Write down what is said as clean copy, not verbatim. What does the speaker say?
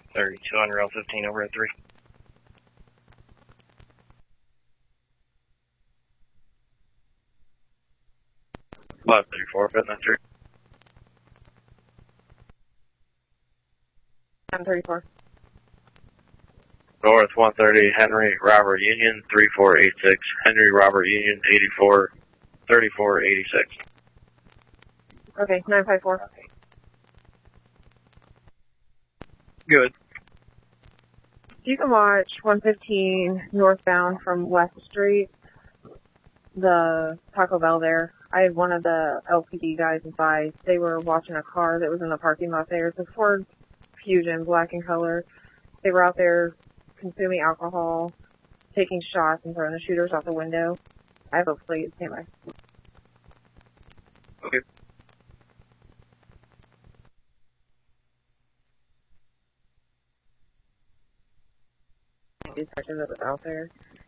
32 on rail 15 over at 3. Left 34, fit that 3. 1034. North 130, Henry Robert Union 3486. Henry Robert Union 84 3486. Okay, 954. Good. You can watch 115 northbound from West Street, the Taco Bell there. I had one of the LPD guys advise. They were watching a car that was in the parking lot there. It's a Ford Fusion, black in color. They were out there consuming alcohol, taking shots, and throwing the shooters out the window. I have a plate. Stand by. Okay. Detective that was out there.